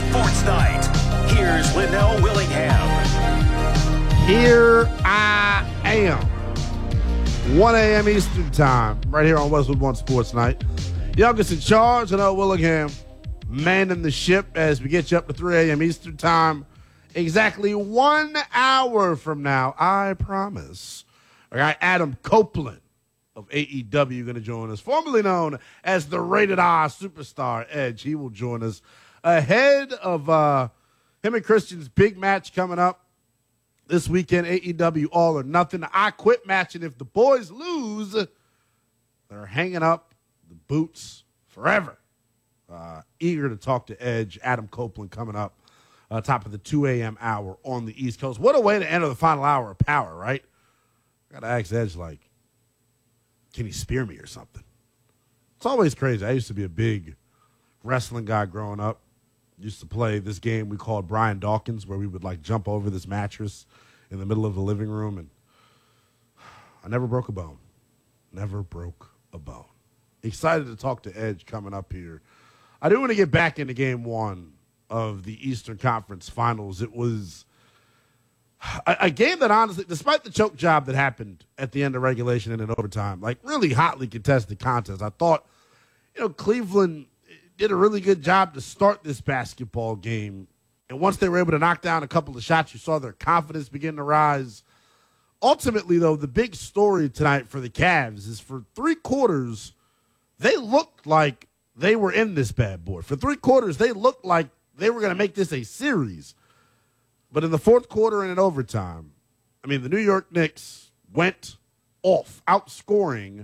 Sports Night. Here's Linnell Willingham. Here I am. 1 a.m. Eastern Time, right here on Westwood One Sports Night. Youngest in charge, Linnell Willingham, manning the ship as we get you up to 3 a.m. Eastern Time. Exactly 1 hour from now, I promise. All right, Adam Copeland of AEW going to join us, formerly known as the Rated R Superstar Edge. He will join us ahead of him and Christian's big match coming up this weekend, AEW All or Nothing. The I Quit match, and if the boys lose, they're hanging up the boots forever. Eager to talk to Edge. Adam Copeland coming up top of the 2 a.m. hour on the East Coast. What a way to enter the final hour of Power, right? I got to ask Edge, like, can he spear me or something? It's always crazy. I used to be a big wrestling guy growing up. Used to play this game we called Brian Dawkins, where we would, like, jump over this mattress in the middle of the living room, and I never broke a bone. Never broke a bone. Excited to talk to Edge coming up here. I do want to get back into game one of the Eastern Conference Finals. It was a game that, honestly, despite the choke job that happened at the end of regulation and in overtime, like, really hotly contested contest, I thought, Cleveland did a really good job to start this basketball game. And once they were able to knock down a couple of shots, you saw their confidence begin to rise. Ultimately, though, the big story tonight for the Cavs is for 3 quarters, they looked like they were in this bad boy. For 3 quarters, they looked like they were going to make this a series. But in the fourth quarter and in overtime, the New York Knicks went off, outscoring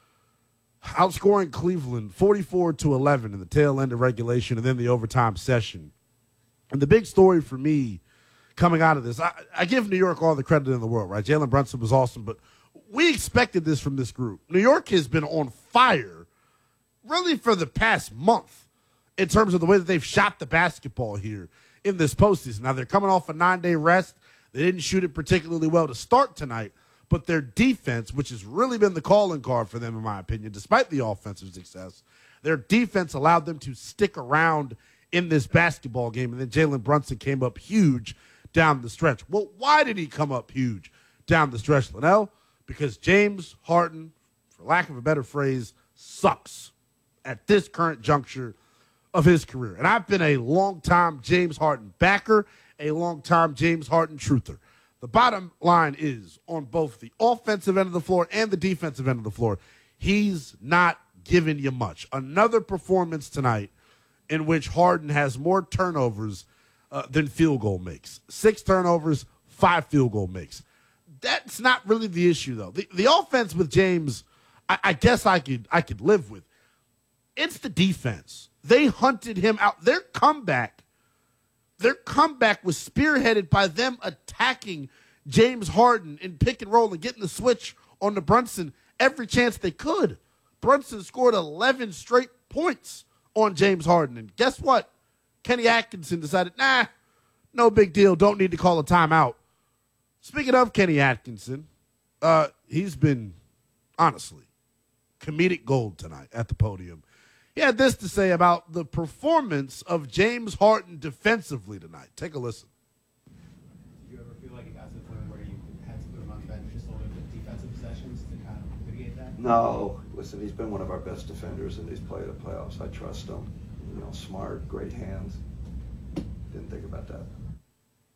Cleveland 44-11 in the tail end of regulation and then the overtime session. And the big story for me coming out of this, I give New York all the credit in the world, right? Jalen Brunson was awesome, but we expected this from this group. New York has been on fire really for the past month in terms of the way that they've shot the basketball here in this postseason. Now, they're coming off a 9-day rest. They didn't shoot it particularly well to start tonight, but their defense, which has really been the calling card for them, in my opinion, despite the offensive success, their defense allowed them to stick around in this basketball game, and then Jalen Brunson came up huge down the stretch. Well, why did he come up huge down the stretch, Linnell? Because James Harden, for lack of a better phrase, sucks at this current juncture of his career. And I've been a long-time James Harden backer, a long-time James Harden truther. The bottom line is, on both the offensive end of the floor and the defensive end of the floor, he's not giving you much. Another performance tonight in which Harden has more turnovers than field goal makes. 6 turnovers, 5 field goal makes. That's not really the issue, though. The offense with James, I guess I could live with. It's the defense. They hunted him out. Their comeback was spearheaded by them attacking James Harden in pick and roll and getting the switch on the Brunson every chance they could. Brunson scored 11 straight points on James Harden. And guess what? Kenny Atkinson decided, no big deal. Don't need to call a timeout. Speaking of Kenny Atkinson, he's been, honestly, comedic gold tonight at the podium. He had this to say about the performance of James Harden defensively tonight. Take a listen. Did you ever feel like it got to the point where you had to put him on the bench just only with defensive possessions to kind of mitigate that? No. Listen, he's been one of our best defenders, and he's played the playoffs. I trust him. Smart, great hands.